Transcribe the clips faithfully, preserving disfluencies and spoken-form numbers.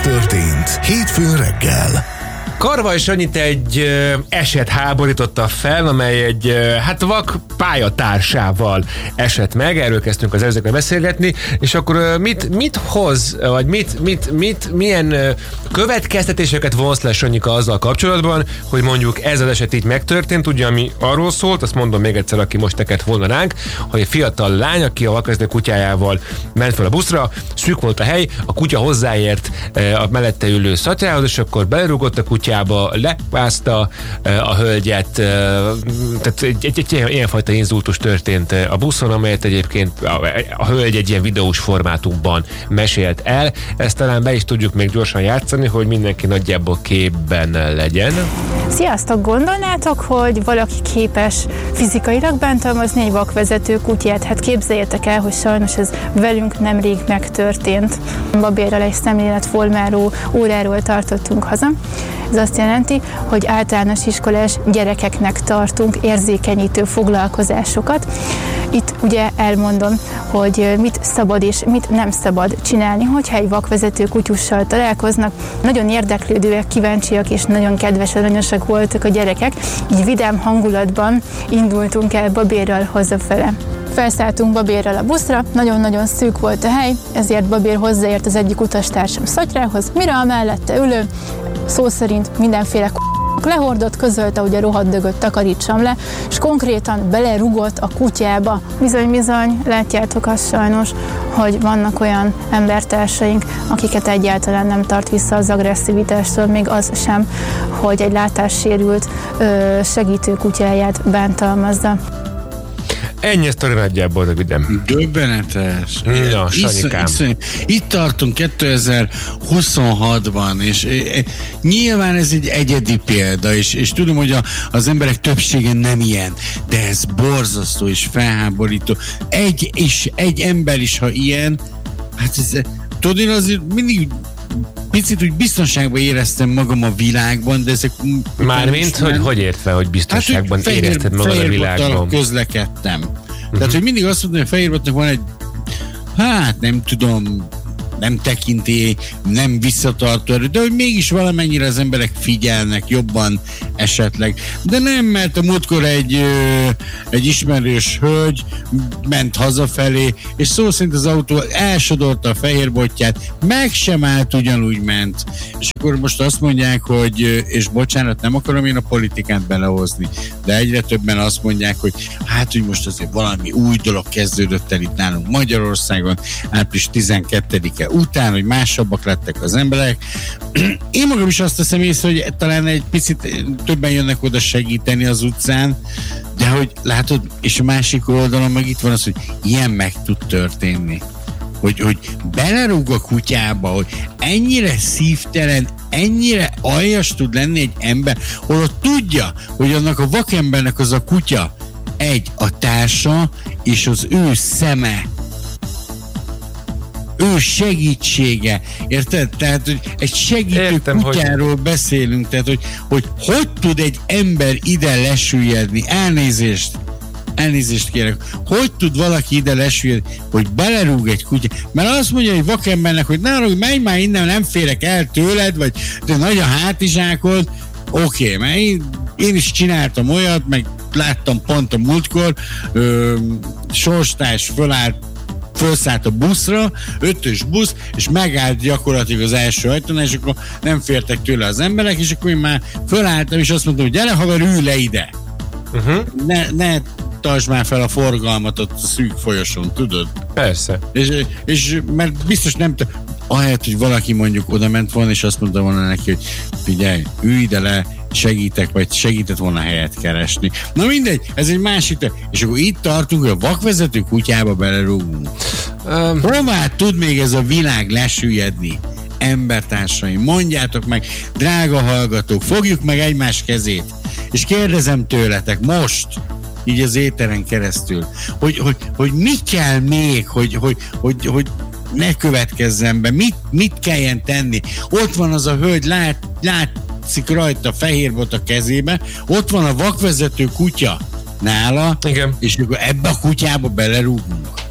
történt hétfőn reggel. Karvay Sanyit egy ö, eset háborította fel, amely egy ö, hát vak pályatársával esett meg, erről kezdtünk az előzőkben beszélgetni, és akkor ö, mit, mit hoz, vagy mit, mit, mit milyen ö, következtetéseket vonsz le Sanyika azzal kapcsolatban, hogy mondjuk ez az eset így megtörtént, ugye ami arról szólt, azt mondom még egyszer, aki most neked volna ránk, hogy egy fiatal lány, aki a vakvezető kutyájával ment fel a buszra, szűk volt a hely, a kutya hozzáért ö, a mellette ülő szatyrához, és akkor belerúgott a kutyába, lepázta a hölgyet, tehát egy, egy, egy ilyenfajta inzultus történt a buszon, amelyet egyébként a, a hölgy egy ilyen videós formátumban mesélt el. Ezt talán be is tudjuk még gyorsan játszani, hogy mindenki nagyjából képben legyen. Sziasztok! Gondolnátok, hogy valaki képes fizikailag bántalmazni egy vakvezető kutyát? Hát képzeljétek el, hogy sajnos ez velünk nemrég megtörtént. Babérral egy szemléletformáló óráról tartottunk haza. Ez azt jelenti, hogy általános iskolás gyerekeknek tartunk érzékenyítő foglalkozásokat. Itt ugye elmondom, hogy mit szabad és mit nem szabad csinálni, hogyha egy vakvezető kutyussal találkoznak. Nagyon érdeklődőek, kíváncsiak és nagyon kedves, aranyosak voltak a gyerekek, így vidám hangulatban indultunk el Babérral hazafele. Felszálltunk Babérral a buszra, nagyon-nagyon szűk volt a hely, ezért Babér hozzáért az egyik utastársam szatyrához, mire a mellette ülő szó szerint mindenféle k***nak lehordott, közölte, hogy a rohadt dögöt takarítsam le, és konkrétan belerugott a kutyába. Bizony-bizony, látjátok azt sajnos, hogy vannak olyan embertársaink, akiket egyáltalán nem tart vissza az agresszivitástól, még az sem, hogy egy látássérült segítő kutyáját bántalmazza. Ennyi sztori nagyjából röviden. Döbbenetes. Ja, Sanyikám. Itt tartunk kétezer-huszonhatban, és e, nyilván ez egy egyedi példa, és, és tudom, hogy a, az emberek többsége nem ilyen, de ez borzasztó és felháborító. Egy, és egy ember is, ha ilyen, hát ez, tudod, én azért mindig picit úgy biztonságban éreztem magam a világban, de ezek... Mármint, hogy hogy értve, hogy biztonságban hát, hogy érezted magad a világban? Közlekedtem. Uh-huh. Tehát, hogy mindig azt mondom, hogy Fehérbotnak van egy, hát nem tudom, nem tekintély, nem visszatartó erő, de hogy mégis valamennyire az emberek figyelnek jobban esetleg. De nem, mert a múltkor egy, ö, egy ismerős hölgy ment hazafelé, és szó szerint az autó elsodorta a fehérbotját, meg sem állt, ugyanúgy ment. És akkor most azt mondják, hogy, és bocsánat, nem akarom én a politikát belehozni, de egyre többen azt mondják, hogy hát, hogy most azért valami új dolog kezdődött el itt nálunk Magyarországon, április tizenkettedike után, hogy másabbak lettek az emberek. Én magam is azt teszem észre, hogy talán egy picit többen jönnek oda segíteni az utcán, de hogy látod, és a másik oldalon meg itt van az, hogy ilyen meg tud történni. Hogy, hogy belerúg a kutyába, hogy ennyire szívtelen, ennyire aljas tud lenni egy ember, holott tudja, hogy annak a vakembernek az a kutya egy a társa, és az ő szeme, ő segítsége, érted? Tehát, hogy egy segítő Értem, kutyáról hogy... beszélünk, tehát, hogy, hogy hogy tud egy ember ide lesüllyedni, elnézést, elnézést kérek, hogy tud valaki ide lesüllyedni, hogy belerúg egy kutya, mert azt mondja egy vakembernek, hogy na, menj már innen, nem férek el tőled, vagy de nagy a hátizsákod, oké, okay, mert én, én is csináltam olyat, meg láttam pont a múltkor, ö, sorstárs fölállt, felszállt a buszra, ötös busz, és megállt gyakorlatilag az első ajtón, és akkor nem fértek tőle az emberek, és akkor én már fölálltam, és azt mondtam, hogy gyere haver, ülj le ide. Uh-huh. Ne, ne tartsd már fel a forgalmat ott a szűk folyosón, tudod? Persze. És, és mert biztos nem t- ahelyett, hogy valaki mondjuk oda ment volna, és azt mondta volna neki, hogy figyelj, ülj ide le, segítek, vagy segített volna helyet keresni. Na mindegy, ez egy másik, és akkor itt tartunk, hogy a vakvezető kutyába belerúgunk. Um. Hová tud még ez a világ lesüllyedni? Embertársaim, mondjátok meg, drága hallgatók, fogjuk meg egymás kezét, és kérdezem tőletek most, így az éteren keresztül, hogy, hogy, hogy mi kell még, hogy, hogy, hogy, hogy ne következzen be, mit, mit kelljen tenni. Ott van az a hölgy, lát, látszik rajta fehérbot a kezébe, ott van a vakvezető kutya nála, igen. És akkor ebbe a kutyába belerúgunk.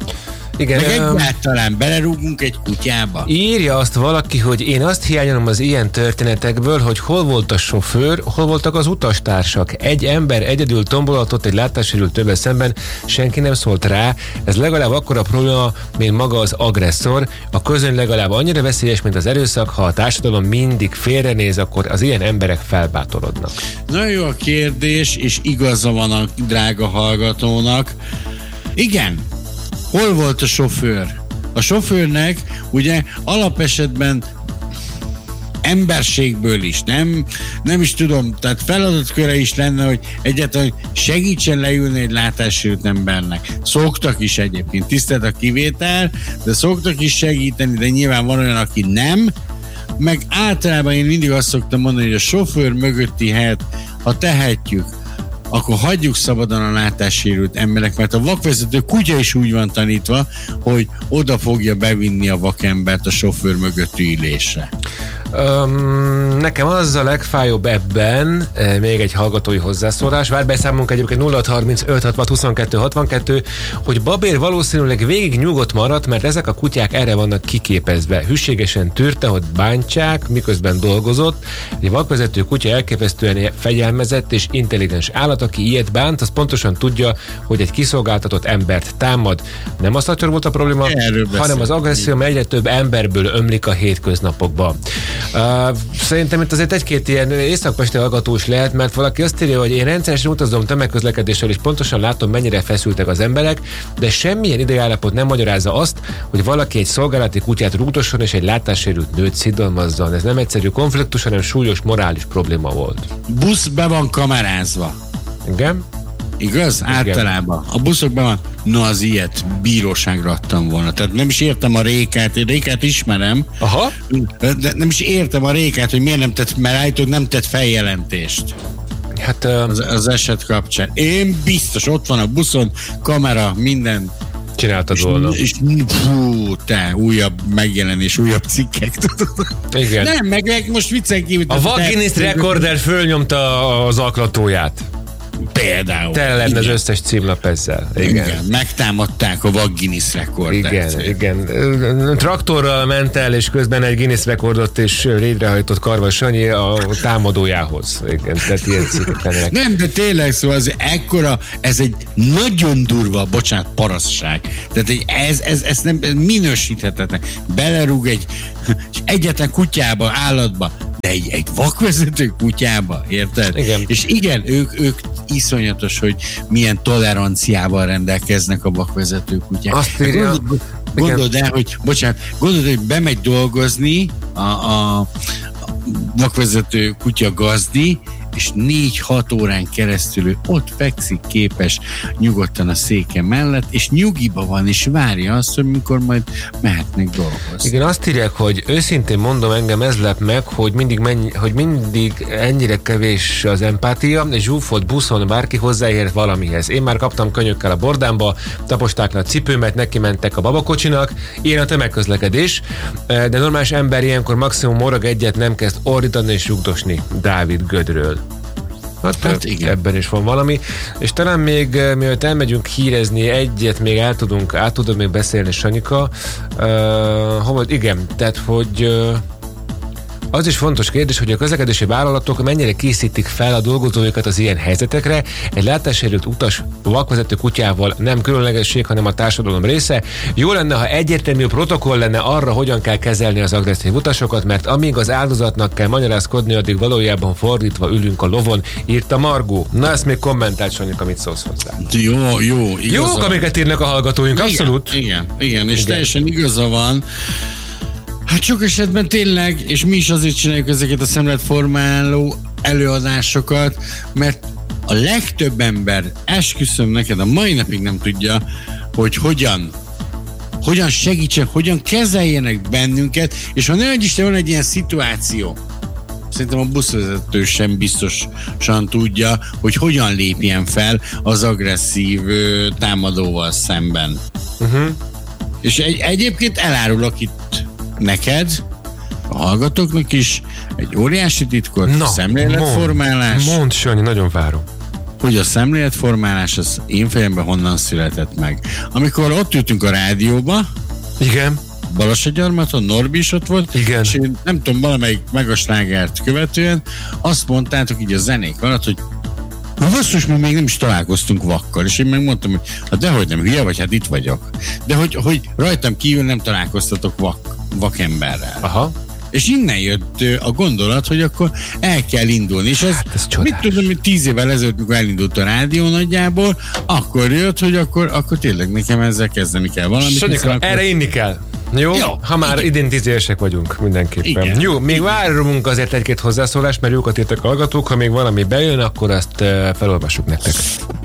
Igen, meg um, egyáltalán belerúgunk egy kutyába. Írja azt valaki, hogy én azt hiányolom az ilyen történetekből, hogy hol volt a sofőr, hol voltak az utastársak. Egy ember egyedül tombolatott egy látássérült többes szemben, senki nem szólt rá. Ez legalább akkora probléma, mint maga az agresszor. A közön legalább annyira veszélyes, mint az erőszak. Ha a társadalom mindig félrenéz, akkor az ilyen emberek felbátorodnak. Nagyon jó a kérdés, és igaza van a drága hallgatónak. Igen, hol volt a sofőr? A sofőrnek ugye alapesetben emberségből is, nem, nem is tudom, tehát feladatköre is lenne, hogy egyáltalán segítsen leülni egy látássérült embernek. Szoktak is egyébként, tisztelt a kivétel, de szoktak is segíteni, de nyilván van olyan, aki nem, meg általában én mindig azt szoktam mondani, hogy a sofőr mögötti helyet, ha tehetjük, akkor hagyjuk szabadon a látássérült emberek, mert a vakvezető kutya is úgy van tanítva, hogy oda fogja bevinni a vakembert a sofőr mögötti ülésre. Um, nekem az a legfájóbb ebben, e, még egy hallgatói hozzászólás, vár beszámolunk egyébként nulla hat harmincöt hatvan huszonkettő hatvankettő, hogy Babér valószínűleg végig nyugodt maradt, mert ezek a kutyák erre vannak kiképezve. Hűségesen tűrte, hogy bántsák, miközben dolgozott. Egy vakvezető kutya elképesztően fegyelmezett és intelligens állat, aki ilyet bánt, az pontosan tudja, hogy egy kiszolgáltatott embert támad. Nem a szatyor volt a probléma, hanem az agresszió, mert egyre több emberből ömlik a hétköznapokba. Uh, szerintem itt azért egy-két ilyen északpesti hallgatós lehet, mert valaki azt írja, hogy én rendszeresen utazom tömegközlekedéssel, és pontosan látom, mennyire feszültek az emberek, de semmilyen idegállapot nem magyarázza azt, hogy valaki egy szolgálati kutyát rúgdosson és egy látássérült nőt szidalmazzon. Ez nem egyszerű konfliktus, hanem súlyos morális probléma volt. Busz be van kamerázva. Igen? Igaz? Igen. Általában. A buszokban van. No, az ilyet bíróságra adtam volna. Tehát nem is értem a Rékát. Én Rékát ismerem. Aha. De nem is értem a Rékát, hogy miért nem tett, mert állítólag nem tett feljelentést. Hát, uh... az, az eset kapcsán. Én biztos, ott van a buszon, kamera, minden. Csináltad és, volna. És fú, te, újabb megjelenés, újabb cikkek, tudod? Igen. Nem, meg, meg most viccen kívül. A Guinness rekorder fölnyomta az aklatóját. Például. Tele lenne az összes címlap ezzel. Igen. Igen, megtámadták a Guinness rekordot. Igen, igen. Traktorral ment el, és közben egy Guinness rekordot is létrehajtott Karvas Sanyi a támadójához. Igen, tehát ilyen cikkek lennek. Nem, de tényleg, szóval az ekkora, ez egy nagyon durva, bocsánat, parasztság. Tehát egy, ez, ez, ez nem ez minősíthetetlen. Belerúg egy egyetlen kutyába, állatba, de egy, egy vakvezető kutyába, érted? Igen. És igen, ők, ők iszonyatos, hogy milyen toleranciával rendelkeznek a vakvezető kutyák. Azt írja, Gondol, gondold el, hogy, bocsánat, gondold, hogy bemegy dolgozni a, a, a vakvezető kutya gazdi, és négy-hat órán keresztül ő ott fekszik képes nyugodtan a széke mellett, és nyugiba van, és várja azt, hogy mikor majd mehetnek dolgozni. Igen, azt írják, hogy őszintén mondom, engem ez lep meg, hogy mindig, mennyi, hogy mindig ennyire kevés az empátia, és zsúfolt buszon bárki hozzáért valamihez. Én már kaptam könyökkel a bordámba, taposták le a cipőmet, neki mentek a babakocsinak, ilyen a tömegközlekedés, de normális ember ilyenkor maximum morog egyet, nem kezd ordítani és rugdosni. Dávid Gödről. Hát, hát igen. Ebben is van valami. És talán még, mielőtt elmegyünk hírezni, egyet még el tudunk, át tudod még beszélni, Sanyika. Uh, hol, igen, tehát, hogy uh, az is fontos kérdés, hogy a közlekedési vállalatok mennyire készítik fel a dolgozóikat az ilyen helyzetekre. Egy látássérült utas vakvezető kutyával nem különlegesség, hanem a társadalom része. Jó lenne, ha egyértelmű protokoll lenne arra, hogyan kell kezelni az agresszív utasokat, mert amíg az áldozatnak kell magyarázkodni, addig valójában fordítva ülünk a lovon, írta Margó. Na, ezt még kommentált, Sanyika, mit szólsz hozzá? Jó, jó. Jók, amiket írnak a hallgatóink, igen, abszolút. Igen, igen, és igen. Teljesen igaza van. Hát sok esetben tényleg, és mi is azért csináljuk ezeket a szemletformáló előadásokat, mert a legtöbb ember, esküszöm neked, a mai napig nem tudja, hogy hogyan, hogyan segítsen, hogyan kezeljenek bennünket, és ha ne adj Isten, van egy ilyen szituáció, szerintem a buszvezető sem biztosan tudja, hogy hogyan lépjen fel az agresszív ö, támadóval szemben. Uh-huh. És egy, egyébként elárulok itt neked, a hallgatóknak is egy óriási titkot, Na, szemléletformálás. Mondd, Sanyi, nagyon várom. hogy a szemléletformálás az én fejemben honnan született meg. Amikor ott ültünk a rádióba, Igen. Balassagyarmaton, Norbi is ott volt, Igen. és én nem tudom, valamelyik megaslágert követően azt mondtátok így a zenék alatt, hogy na basszus, mi még nem is találkoztunk vakkal, és én megmondtam, hogy hát dehogy nem, hülye vagy, hát itt vagyok. De hogy, hogy rajtam kívül nem találkoztatok vak, vakemberrel. Aha. És innen jött a gondolat, hogy akkor el kell indulni. És ez, hát ez mit tudom, hogy tíz évvel ezelőtt, mikor elindult a rádió nagyjából, akkor jött, hogy akkor, akkor tényleg nekem ezzel kezdeni kell valamit. Sanyika, akkor... erre inni kell. Jó? Jó. Ha már Igen. idén tíz évesek vagyunk mindenképpen. Igen. Jó, még várunk azért egy-két hozzászólást, mert jókat írtak a hallgatók, ha még valami bejön, akkor azt uh, felolvassuk nektek.